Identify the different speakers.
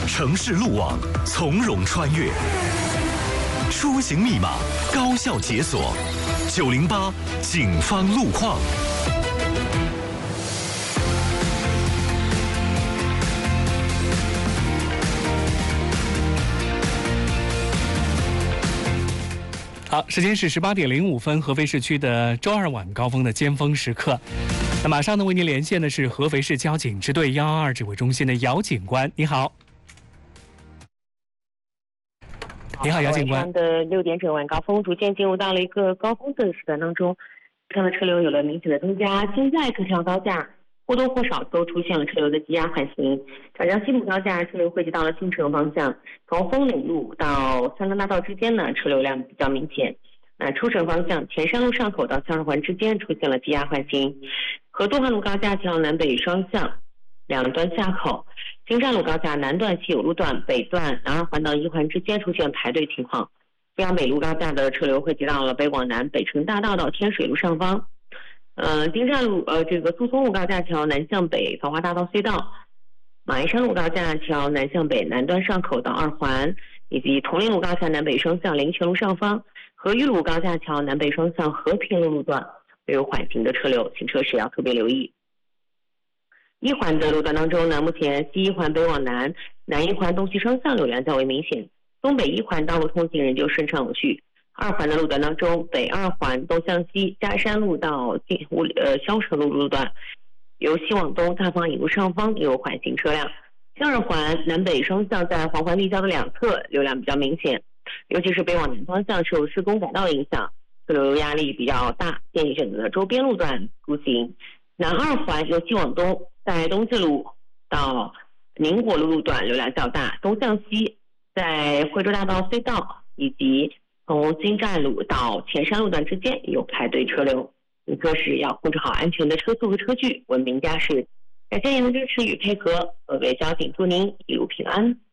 Speaker 1: 城市路网从容穿越，出行密码高效解锁。908警方路况。好，时间是18点05分，合肥市区的周二晚高峰的尖峰时刻。那马上呢，为您连线的是合肥市交警支队122指挥中心的姚警官，你好。你好，姚警官。
Speaker 2: 晚上的6点整晚高峰逐渐进入到了一个高峰的时段当中，这样的车流有了明显的增加。现在各条高架或多或少都出现了车流的积压缓行。长江西路高架车流汇集到了新城方向，从枫岭路到三江大道之间呢，车流量比较明显。出城方向，前山路上口到向日环之间出现了积压缓行。和东汉路高架桥南北双向两端下口，金山路高架南段西有路段北段南二环到一环之间出现排队情况。阜阳北路高架的车流汇集到了北往南北城大道到天水路上方。金站路苏松路高架桥南向北桃花大道隧道，马鞍山路高架桥南向北南端上口到二环，以及铜陵路高架南北双向灵泉路上方和玉路高架桥南北双向和平路路段有缓行的车流，行车时要特别留意。一环的路段当中呢，目前西一环北往南、南一环东西双向流量较为明显，东北一环道路通行仍旧顺畅有序。二环的路段当中，北二环东向西嘉山路到萧城路路段由西往东大方引路上方有缓行车辆。向日环南北双向在黄环立交的两侧流量比较明显，尤其是北往南方向受施工改道影响，车流压力比较大，建议选择周边路段出行。南二环由西往东，在东四路到宁国路路段流量较大，东向西在惠州大道隧道以及从金站路到前山路段之间有排队车流，行车时要控制好安全的车速和车距，文明驾驶。感谢您的支持与配合，合肥交警祝您一路平安。